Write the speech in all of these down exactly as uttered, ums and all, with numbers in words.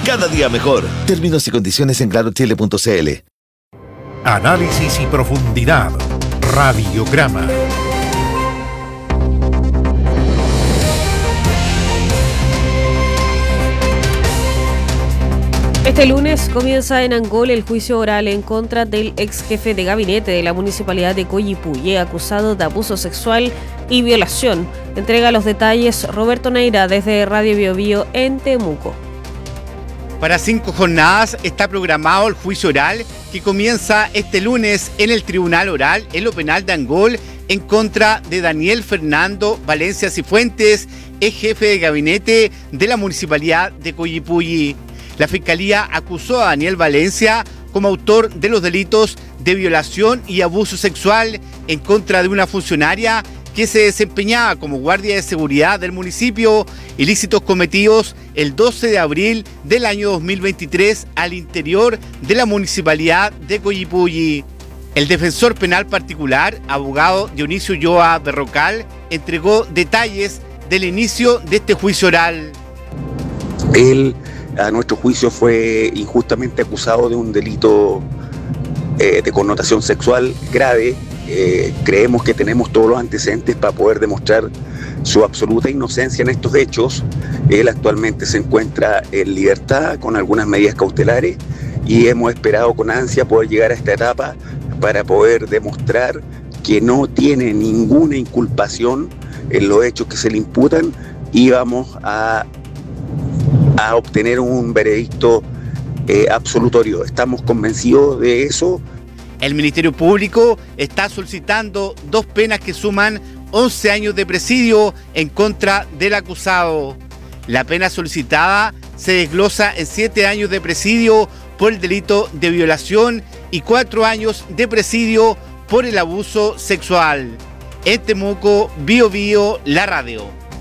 cada día mejor. Términos y condiciones en claro chile punto c l. Análisis y profundidad. Radiograma. Este lunes comienza en Angol el juicio oral en contra del ex jefe de gabinete de la municipalidad de Coyipulli, acusado de abuso sexual y violación. Entrega los detalles Roberto Neira desde Radio Bio Bio en Temuco. Para cinco jornadas está programado el juicio oral que comienza este lunes en el Tribunal Oral en lo penal de Angol en contra de Daniel Fernando Valencia Cifuentes, ex jefe de gabinete de la municipalidad de Coyipulli. La Fiscalía acusó a Daniel Valencia como autor de los delitos de violación y abuso sexual en contra de una funcionaria que se desempeñaba como guardia de seguridad del municipio, ilícitos cometidos el doce de abril del año dos mil veintitrés al interior de la municipalidad de Coyipulli. El defensor penal particular, abogado Dionisio Ulloa Berrocal, entregó detalles del inicio de este juicio oral. Él, a nuestro juicio, fue injustamente acusado de un delito eh, de connotación sexual grave. Eh, creemos que tenemos todos los antecedentes para poder demostrar su absoluta inocencia en estos hechos. Él actualmente se encuentra en libertad con algunas medidas cautelares y hemos esperado con ansia poder llegar a esta etapa para poder demostrar que no tiene ninguna inculpación en los hechos que se le imputan y vamos a a obtener un veredicto eh, absolutorio. Estamos convencidos de eso. El Ministerio Público está solicitando dos penas que suman once años de presidio en contra del acusado. La pena solicitada se desglosa en siete años de presidio por el delito de violación y cuatro años de presidio por el abuso sexual. En Temuco, Bio Bio, la radio.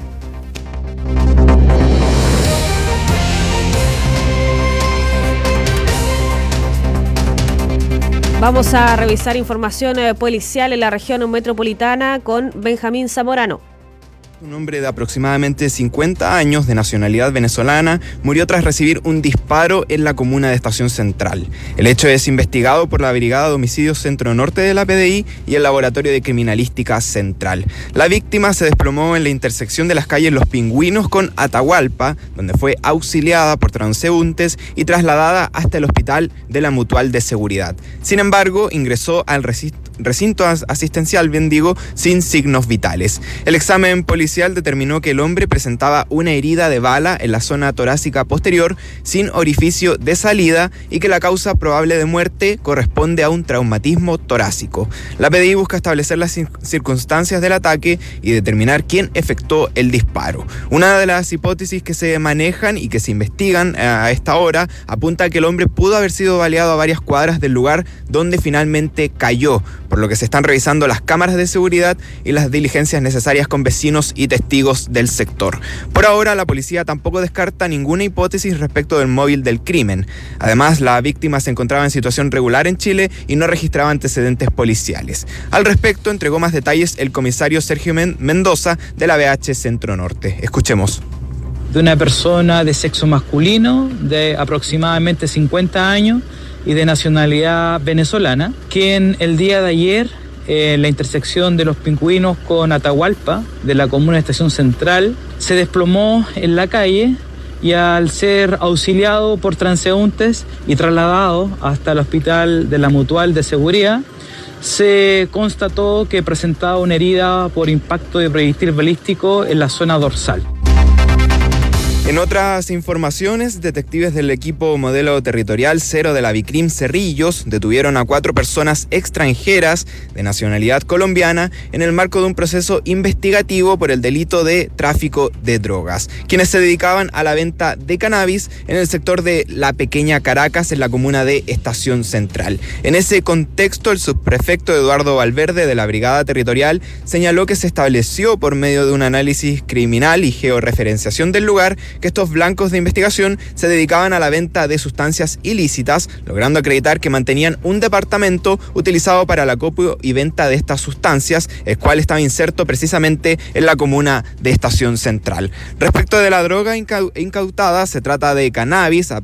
Vamos a revisar información policial en la región metropolitana con Benjamín Zamorano. Un hombre de aproximadamente cincuenta años, de nacionalidad venezolana, murió tras recibir un disparo en la comuna de Estación Central. El hecho es investigado por la Brigada de Homicidios Centro Norte de la P D I y el Laboratorio de Criminalística Central. La víctima se desplomó en la intersección de las calles Los Pingüinos con Atahualpa, donde fue auxiliada por transeúntes y trasladada hasta el hospital de la Mutual de Seguridad. Sin embargo, ingresó al recinto recinto asistencial, bien digo, sin signos vitales. El examen policial determinó que el hombre presentaba una herida de bala en la zona torácica posterior sin orificio de salida y que la causa probable de muerte corresponde a un traumatismo torácico. La P D I busca establecer las circunstancias del ataque y determinar quién efectuó el disparo. Una de las hipótesis que se manejan y que se investigan a esta hora apunta a que el hombre pudo haber sido baleado a varias cuadras del lugar donde finalmente cayó, por lo que se están revisando las cámaras de seguridad y las diligencias necesarias con vecinos y testigos del sector. Por ahora, la policía tampoco descarta ninguna hipótesis respecto del móvil del crimen. Además, la víctima se encontraba en situación regular en Chile y no registraba antecedentes policiales. Al respecto, entregó más detalles el comisario Sergio Mendoza de la B H Centro Norte. Escuchemos. De una persona de sexo masculino de aproximadamente cincuenta años y de nacionalidad venezolana, quien el día de ayer, eh, en la intersección de Los Pingüinos con Atahualpa, de la comuna de Estación Central, se desplomó en la calle y al ser auxiliado por transeúntes y trasladado hasta el hospital de la Mutual de Seguridad, se constató que presentaba una herida por impacto de proyectil balístico en la zona dorsal. En otras informaciones, detectives del equipo modelo territorial cero de la Vicrim Cerrillos detuvieron a cuatro personas extranjeras de nacionalidad colombiana en el marco de un proceso investigativo por el delito de tráfico de drogas, quienes se dedicaban a la venta de cannabis en el sector de La Pequeña Caracas, en la comuna de Estación Central. En ese contexto, el subprefecto Eduardo Valverde de la Brigada Territorial señaló que se estableció por medio de un análisis criminal y georreferenciación del lugar que estos blancos de investigación se dedicaban a la venta de sustancias ilícitas, logrando acreditar que mantenían un departamento utilizado para el acopio y venta de estas sustancias, el cual estaba inserto precisamente en la comuna de Estación Central. Respecto de la droga incautada, se trata de cannabis,